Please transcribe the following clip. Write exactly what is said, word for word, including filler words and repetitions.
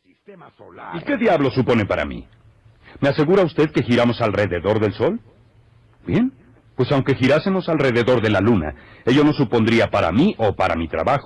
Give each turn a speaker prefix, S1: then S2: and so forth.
S1: Sistema solar.
S2: ¿Y qué diablo supone para mí? ¿Me asegura usted que giramos alrededor del Sol? Bien, pues aunque girásemos alrededor de la Luna, ello no supondría para mí o para mi trabajo